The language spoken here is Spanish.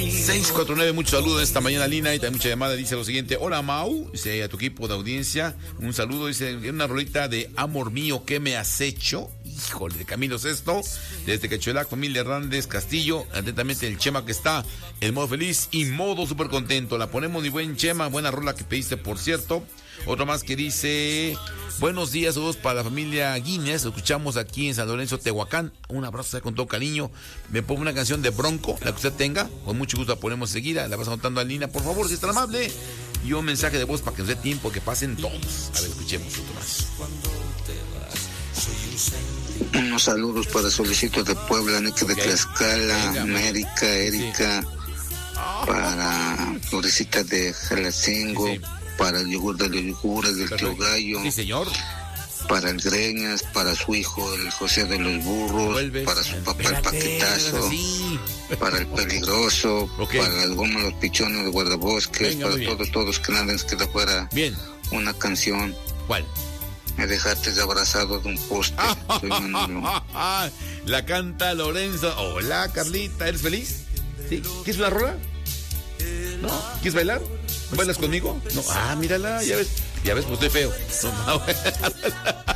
649, muchos saludos esta mañana, Lina, y también mucha llamada. Dice lo siguiente: hola Mau, dice a tu equipo de audiencia, un saludo, dice una rolita de Amor Mío, ¿qué me has hecho? Híjole, de Camilo Sesto, desde Quechuelac, familia Hernández Castillo, atentamente el Chema que está en modo feliz y modo súper contento. La ponemos, mi buen Chema, buena rola que pediste, por cierto. Otro más que dice: buenos días, saludos para la familia Guinness, lo escuchamos aquí en San Lorenzo, Tehuacán. Un abrazo con todo cariño. Me pongo una canción de Bronco, la que usted tenga, con mucho gusto la ponemos enseguida. La vas anotando a Lina, por favor, si es tan amable. Y un mensaje de voz para que nos dé tiempo que pasen todos. A ver, escuchemos otro más. Unos saludos para Solicito de Puebla, Nick de Tlaxcala, América, Erika, para Florecita de Jalacingo, sí, para el yogur de los yogures del Tío Gallo, sí, señor, para el Greñas, para su hijo el José de los Burros, para su papá el Paquetazo, sí, para el Peligroso, para el Goma los Pichones de Guardabosques, para todos que nadie se queda fuera. Bien. Una canción. ¿Cuál? Me dejaste abrazado de un poste. Soy Manolo. La canta Lorenzo. Hola, Carlita, ¿eres feliz? ¿Sí? ¿Quieres una rola? ¿No? ¿Quieres bailar? ¿Bailas conmigo? No. Ah, mírala, ya ves, pues estoy feo. No.